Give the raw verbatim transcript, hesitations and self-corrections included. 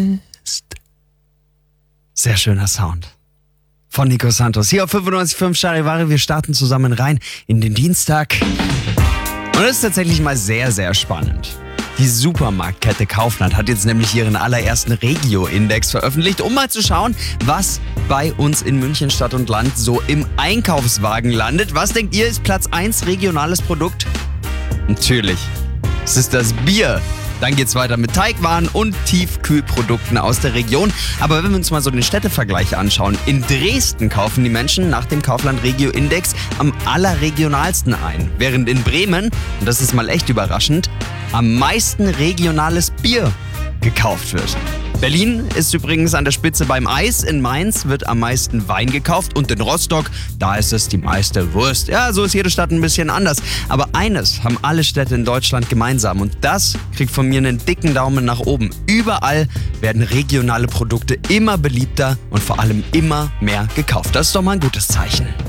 Sehr schöner Sound. Von Nico Santos. Hier auf fünfundneunzig Komma fünf Charivari. Wir starten zusammen rein in den Dienstag. Und das ist tatsächlich mal sehr, sehr spannend. Die Supermarktkette Kaufland hat jetzt nämlich ihren allerersten Regio-Index veröffentlicht, um mal zu schauen, was bei uns in München Stadt und Land so im Einkaufswagen landet. Was denkt ihr, ist Platz eins regionales Produkt? Natürlich, es ist das Bier. Dann geht's weiter mit Teigwaren und Tiefkühlprodukten aus der Region. Aber wenn wir uns mal so den Städtevergleich anschauen, in Dresden kaufen die Menschen nach dem Kaufland Regio Index am allerregionalsten ein. Während in Bremen, und das ist mal echt überraschend, am meisten regionales Bier gekauft wird. Berlin ist übrigens an der Spitze beim Eis, in Mainz wird am meisten Wein gekauft und in Rostock, da ist es die meiste Wurst. Ja, so ist jede Stadt ein bisschen anders. Aber eines haben alle Städte in Deutschland gemeinsam und das kriegt von mir einen dicken Daumen nach oben. Überall werden regionale Produkte immer beliebter und vor allem immer mehr gekauft. Das ist doch mal ein gutes Zeichen.